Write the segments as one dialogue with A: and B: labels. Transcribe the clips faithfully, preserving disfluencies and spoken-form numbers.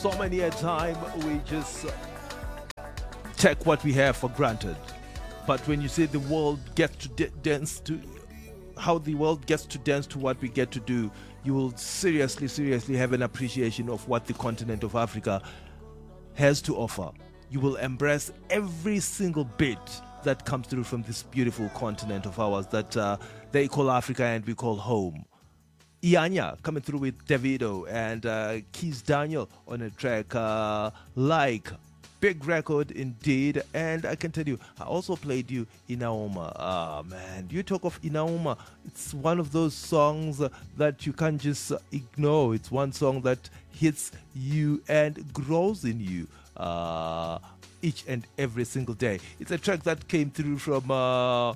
A: So many a time we just take what we have for granted. But when you say the world gets to d- dance to how the world gets to dance to what we get to do, you will seriously, seriously have an appreciation of what the continent of Africa has to offer. You will embrace every single bit that comes through from this beautiful continent of ours that uh, they call Africa and we call home. Ianya coming through with Davido and uh, Keys Daniel on a track uh, like big record indeed. And I can tell you, I also played you Inaoma. Ah, man, you talk of Inaoma. It's one of those songs uh, that you can't just uh, ignore. It's one song that hits you and grows in you uh, each and every single day. It's a track that came through from uh,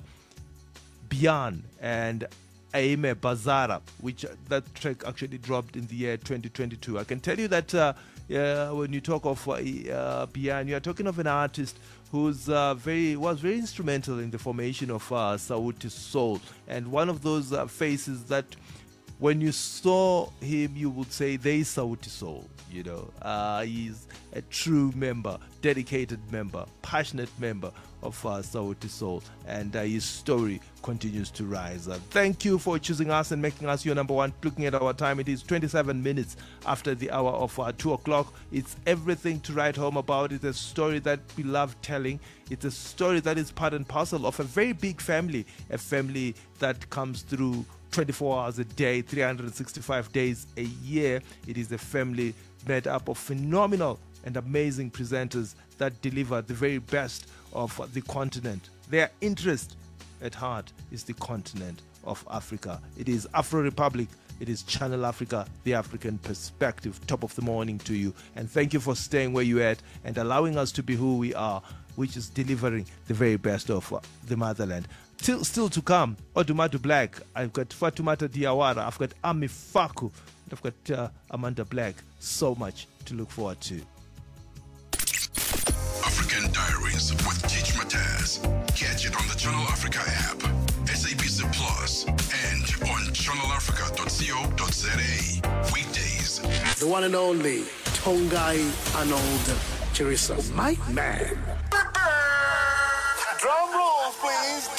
A: Bian and Aime Bazara, which uh, that track actually dropped in the year twenty twenty-two. I can tell you that uh, uh, when you talk of uh, uh, Bian, you are talking of an artist who's uh, very was very instrumental in the formation of uh, Sauti Soul, and one of those uh, faces that when you saw him, you would say they Sauti Soul. You know, uh, he's a true member, dedicated member, passionate member of uh, Sauti Soul, and uh, his story continues to rise. Uh, thank you for choosing us and making us your number one. Looking at our time, it is twenty-seven minutes after the hour of uh, two o'clock. It's everything to write home about. It's a story that we love telling. It's a story that is part and parcel of a very big family, a family that comes through twenty-four hours a day, three hundred sixty-five days a year. It is a family made up of phenomenal and amazing presenters that deliver the very best of the continent. Their interest at heart is the continent of Africa. It is Afro Republic. It is Channel Africa, the African perspective. Top of the morning to you. And thank you for staying where you're at and allowing us to be who we are, which is delivering the very best of uh, the motherland. Still, still to come, Odumadu Black. I've got Fatumata Diawara. I've got Ami Faku. And I've got uh, Amanda Black. So much to look forward to.
B: African Diaries with Teach Mataz. Catch it on the Channel Africa app, S A B C Plus, and on channel africa dot co dot za. Weekdays.
C: The one and only Tongai Arnold Chirisa. My man.
D: Drum rolls, please.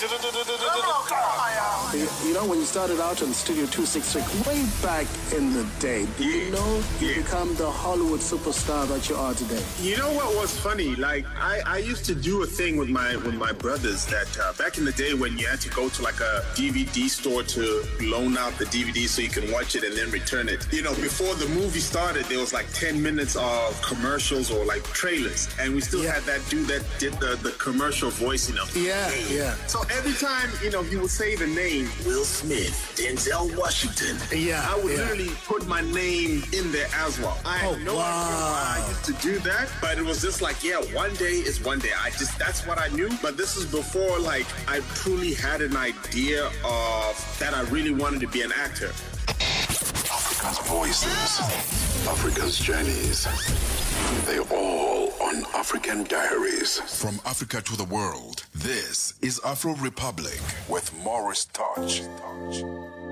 C: You, you know, when you started out on Studio two sixty-three, way back in the day, did you
D: Yeah,
C: know you
D: yeah.
C: become the Hollywood superstar that you are today?
D: You know what was funny? Like I, I used to do a thing with my with my brothers that uh, back in the day when you had to go to like a D V D store to loan out the D V D so you can watch it and then return it. You know, before the movie started, there was like ten minutes of commercials or like trailers, and we still
C: Yeah.
D: had that dude that did the, the commercial voice, you know.
C: Yeah, yeah.
D: So every time, you know, he would say the name Will Smith, Denzel Washington.
C: Yeah,
D: I would
C: yeah.
D: literally put my name in there as well. I had
C: Oh,
D: no idea why I used to do that, but it was just like, yeah, one day is one day. I just, that's what I knew. But this is before, like, I truly had an idea of that I really wanted to be an actor.
B: Africa's voices, Africa's journeys. They all on African Diaries. From Africa to the world, this is Afro Republic with Morris Touch.